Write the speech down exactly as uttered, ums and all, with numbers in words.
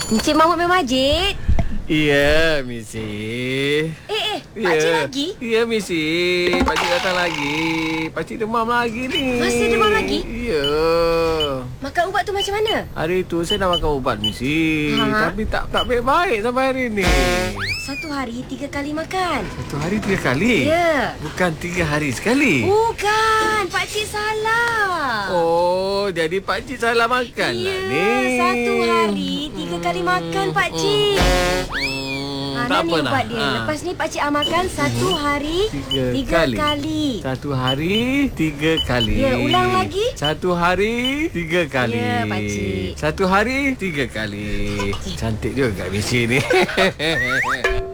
Encik Mahmud main masjid? Ya, Misi. Eh, eh, pakcik Ya. lagi? Ya, Misi. Pakcik datang lagi. Pakcik demam lagi ni. Masih demam lagi? Ya. Makan ubat tu macam mana? Hari tu saya dah makan ubat, Misi. Ha? Tapi tak tak baik-baik sampai hari ni. Satu hari tiga kali makan. Satu hari tiga kali? Ya. Bukan tiga hari sekali? Bukan, pakcik salah. Oh, jadi pakcik salah makan Ya, lah ni. satu hari tiga kali makan pakcik. Hmm, Ha, tak ni apa lah. ubat dia. Ha. Lepas ni pakcik amalkan satu hari Tiga tiga kali. kali. Satu hari tiga kali. Ya, ulang lagi. Satu hari tiga kali. Ya, pakcik. Satu hari tiga kali. Cantik juga Misi ni.